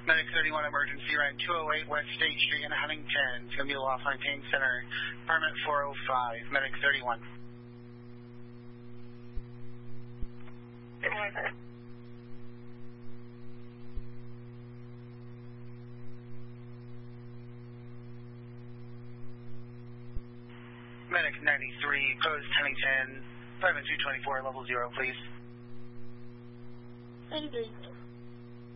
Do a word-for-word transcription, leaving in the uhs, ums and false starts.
Medic thirty-one, emergency rent two oh eight West State Street in Huntington. It's going to be LaFontaine Center, permit four oh five. Medic thirty-one. Medic ninety-three, post Huntington, five and two twenty-four, level zero, please. ninety-three.